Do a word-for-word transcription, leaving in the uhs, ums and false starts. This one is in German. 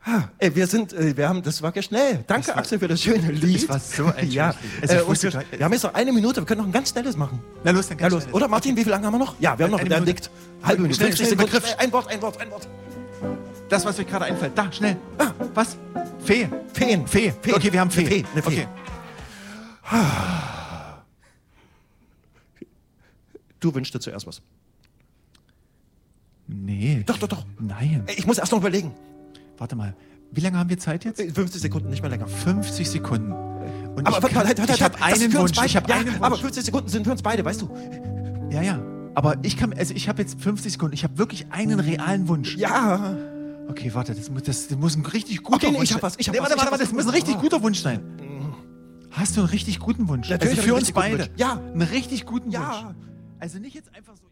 Ah, ey, wir sind, äh, wir haben, das war ja schnell. Danke, war, Axel, für das schöne Lied. Das war so ein ja. also äh, und wir, wir haben jetzt noch eine Minute, wir können noch ein ganz schnelles machen. Na los, dann ja, los. Oder Martin, wie viel lange haben wir noch? Ja, wir haben noch, der nickt. Halbe Minute, schnell, fünfzig schnell, Sekunden. Begriff. Ein Wort, ein Wort, ein Wort. Das, was euch gerade einfällt. Da, schnell. Ah, was? Fee. Feen. Fee. Fee. Okay, wir haben Fee. Eine Fee. Eine Fee. Okay. Du wünschst dir zuerst was. Nee. Doch, doch, doch. Nein. Ich muss erst noch überlegen. Warte mal. Wie lange haben wir Zeit jetzt? fünfzig Sekunden, nicht mehr länger. fünfzig Sekunden. Und aber ich, warte mal, halt, halt, ich habe halt, einen Wunsch. Ich habe ja, einen Wunsch. Aber fünfzig Sekunden sind für uns beide, weißt du? Ja, ja. Aber ich kann, also ich habe jetzt fünfzig Sekunden. Ich habe wirklich einen realen Wunsch. Ja. Okay, warte, das muss, das, das muss ein richtig guter okay, nee, Wunsch ich hab was, ich hab nee, was. Warte, ich warte, hab warte, was. das muss ein richtig guter Wunsch sein. Hast du einen richtig guten Wunsch? Natürlich also für hab ich uns einen richtig beide. guten Wunsch. Ja. Einen richtig guten Ja. Wunsch. Also nicht jetzt einfach so.